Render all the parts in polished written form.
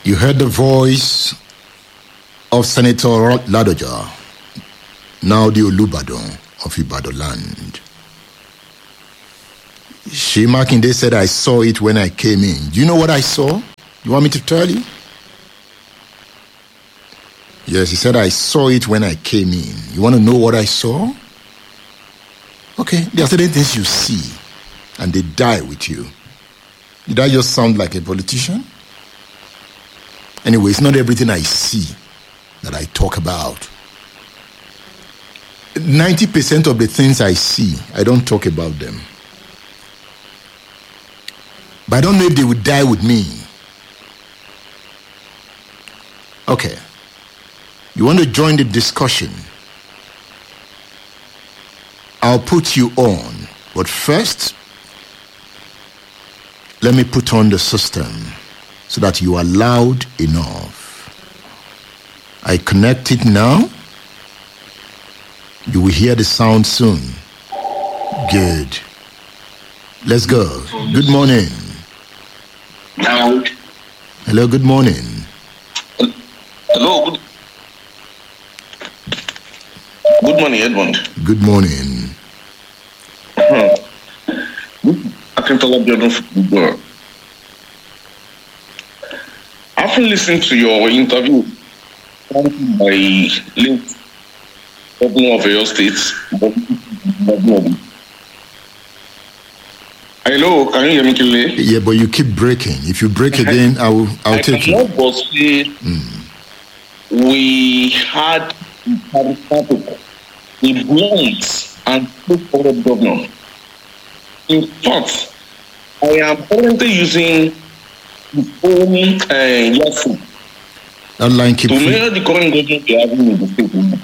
You heard the voice of Senator Ladoja, now the Olubadan of Ibadan land. Seyi Makinde said, I saw it when I came in. Do you know what I saw? You want me to tell you? Yes, he said, I saw it when I came in. You want to know what I saw? Okay, there are certain things you see, and they die with you. Did I just sound like a politician? Anyway, it's not everything I see that I talk about. 90% of the things I see, I don't talk about them. But I don't know if they would die with me. Okay. You want to join the discussion? I'll put you on. But first, let me put on the system so that you are loud enough. I connect it now. You will hear the sound soon. Good. Let's go. Good morning. Loud. Hello, good morning. Hello. Good morning, Edmund. Good morning. After listening to your interview by late governor of your state, hello, can you hear me clearly? Yeah, but you keep breaking. If you break again, I'll take you. We had a blunt and straightforward governor. In fact, I am currently using the phone Yahoo That line keep to measure the current government we are having in the state.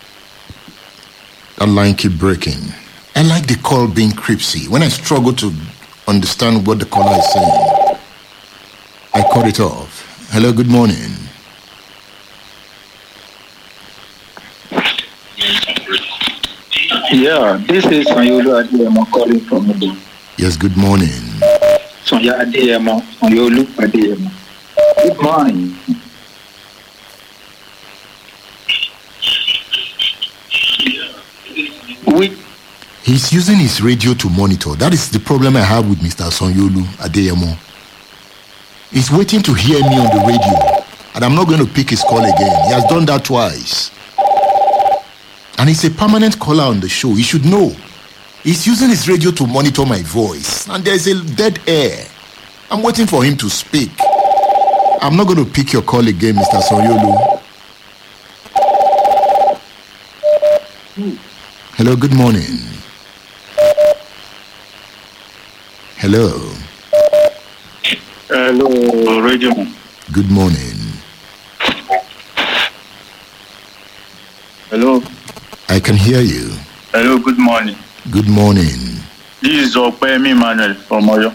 That line keep breaking. I like the call being cripsy. When I struggle to understand what the caller is saying, I cut it off. Hello, good morning. Yeah, this is Sanyolu Adeyemo calling from Odo. Yes, good morning. Sanya Adeyemo, Sanyolu Adeyemo. Good morning. He's using his radio to monitor. That is the problem I have with Mr. Sanyolu Adeyemo. He's waiting to hear me on the radio, and I'm not going to pick his call again. He has done that twice. And he's a permanent caller on the show. He should know. He's using his radio to monitor my voice. And there's a dead air. I'm waiting for him to speak. I'm not going to pick your call again, Mr. Sanyolu. Hello, good morning. Hello. Hello, radio. Good morning. Hello. I can hear you. Hello, good morning. Good morning. This is Opemi Manuel from Oyo.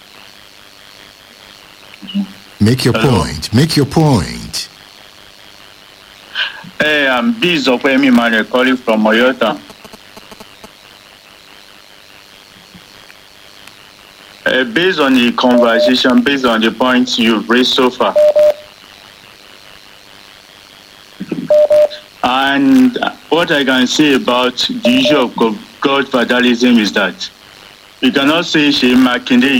Make your point. Make your point. Hey, this is Opemi Manuel calling from Oyo town. Based on the conversation, based on the points you've raised so far, and what I can say about the issue of godfatherism is that we cannot say Seyi Makinde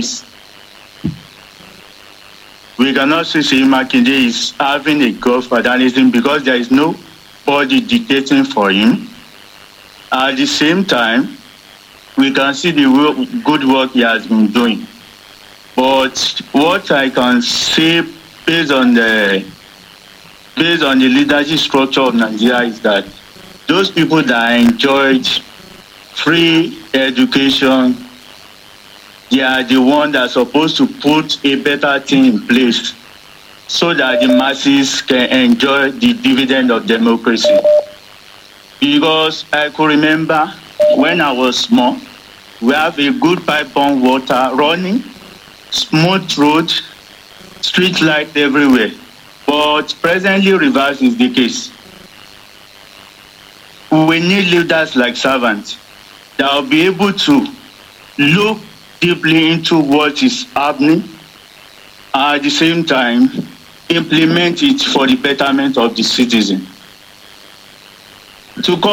is having a godfatherism because there is nobody dictating for him. At the same time, we can see the good work he has been doing. But what I can say based on the leadership structure of Nigeria is that those people that enjoyed free education, they are the ones that are supposed to put a better thing in place so that the masses can enjoy the dividend of democracy. Because I could remember when I was small, we have a good pipe-borne water running, smooth road, street light everywhere. But presently, reverse is the case. We need leaders like servants that will be able to look deeply into what is happening. At the same time, implement it for the betterment of the citizen. To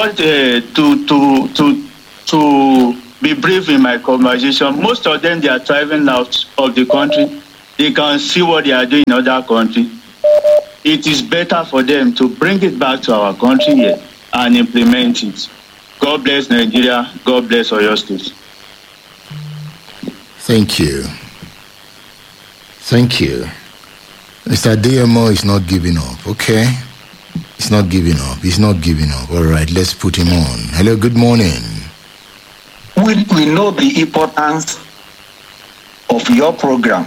be brief in my conversation, most of them, they are traveling out of the country. They can see what they are doing in other countries. It is better for them to bring it back to our country here and implement it. God bless Nigeria. God bless Oyo State. Thank you. Thank you. Mr. DMO is not giving up, okay? He's not giving up. He's not giving up. All right, let's put him on. Hello, good morning. We know the importance of your program.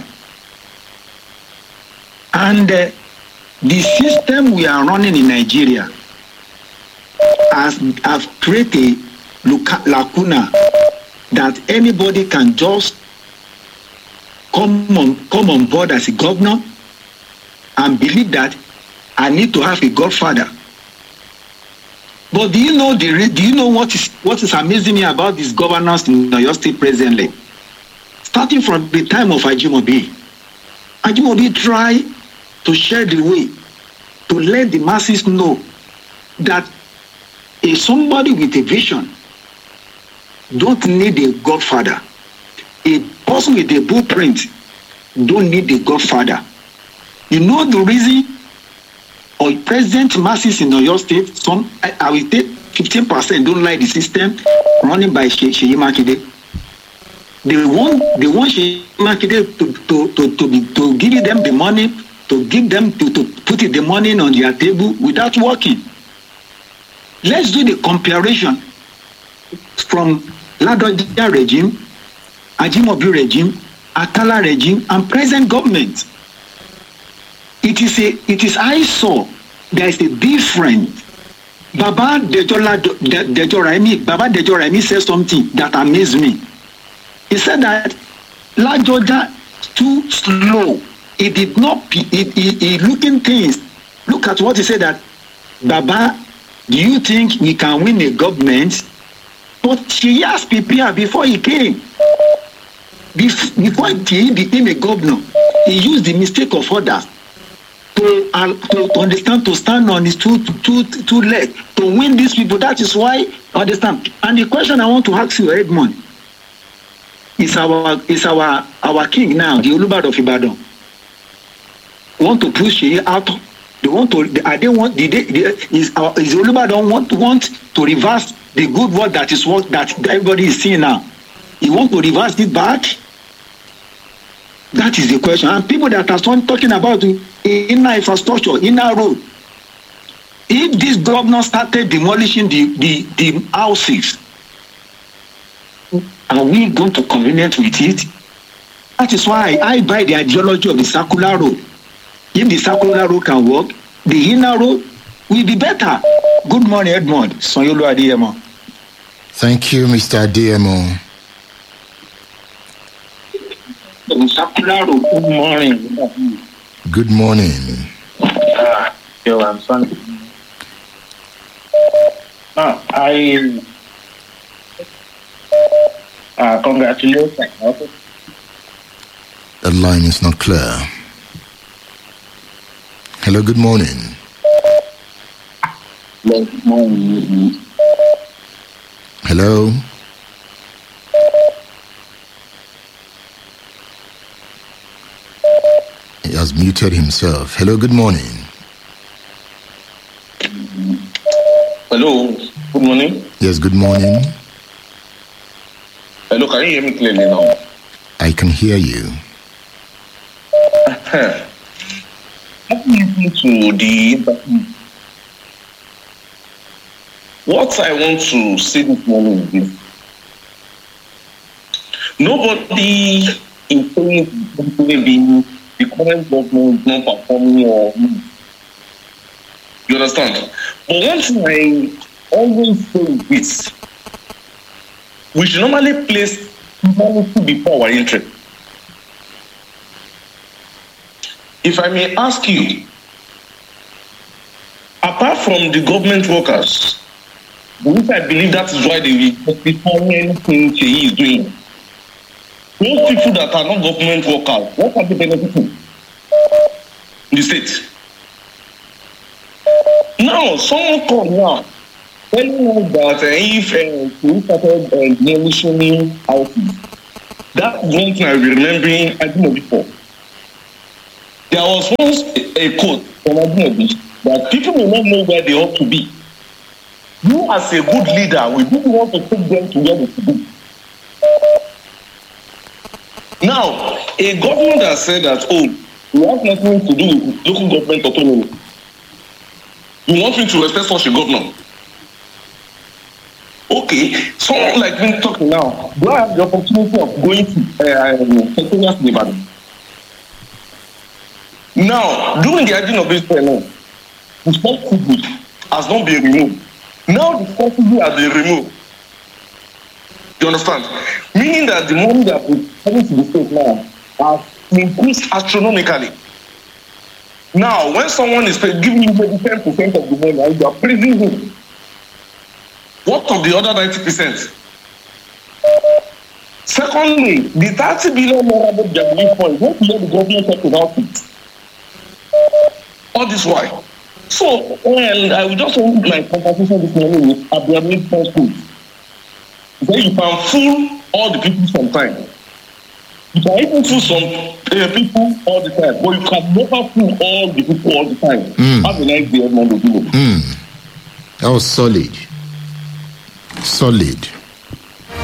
And the system we are running in Nigeria has created a lacuna that anybody can just come on board as a governor and believe that I need to have a godfather. But do you know what is amazing me about this governance in Oyo State presently? Starting from the time of Ajimobi tried to share the way to let the masses know that somebody with a vision don't need a godfather. A person with a blueprint don't need a godfather. You know the reason or present masses in Oyo State, I will take 15% don't like the system running by Seyi Makinde. They want Seyi Makinde to give them the money, to give them to put the money on their table without working. Let's do the comparison from Ladoja regime, Ajimobi regime, Atala regime, and present government. It is I saw there is a difference. Baba Dejorami said something that amazed me. He said that Ladoja too slow. He did not. He looking things. Look at what he said that Baba. Do you think we can win a government? But she has prepared before he came. Before he became a governor, he used the mistake of others to understand, to stand on his two legs, to win these people. That is why I understand. And the question I want to ask you, Edmond, is our king now, the Olubad of Ibadan, want to push it out. They want to. Is Olubad want to reverse the good work that is what that everybody is seeing now? He want to reverse it back. That is the question. And people that are talking about inner infrastructure, inner road. If this governor started demolishing the houses, are we going to covenant with it? That is why I buy the ideology of the circular road. If the circular road can work, the inner road will be better. Good morning, Edmond. Sonyolu Adeyemo. Thank you, Mr. Adeyemo. The circular road. Good morning. Good morning. I'm sorry. Congratulations. The line is not clear. Hello, good morning. Good morning. Hello. He has muted himself. Hello, good morning. Hello. Good morning. Yes, good morning. Hello, can you hear me clearly now? I can hear you. What I want to say this morning is this. Nobody is saying maybe the current government is not performing or you understand? But one thing I always say is this. We should normally place humanity before our interest. If I may ask you, apart from the government workers, which I believe that is why they will justify anything Seyi is doing, those people that are not government workers, what are they benefiting? in the state. Now, someone come now telling us that if we started demolishing houses, that's one thing I've been remembering I didn't know before. There was once a quote from Adinobi that people may not know where they ought to be. You, as a good leader, will you want to take them to where they should be? Now, a government has said that, oh, we have nothing to do with local government autonomy. You want me to respect such a governor? Okay, someone like me talking now, do I have the opportunity of going to Secretariat in Ibadan? Now, during the Adinobi tenure, the subsidy has not been removed. Now the subsidy has been removed. You understand? Meaning that the money that is coming to the state now has increased astronomically. Now, when someone is giving you maybe 10% of the money, and you are praising him, what of the other 90%? Secondly, the 30 billion naira Jubilee fund, what will the government talk about it? All this why? So, I will just hold my conversation this morning with Abdulhamid School. Then you can fool all the people sometimes. You can even fool some people all the time, but you can never fool all the people all the time. Have a nice day, everyone. That was solid. Solid.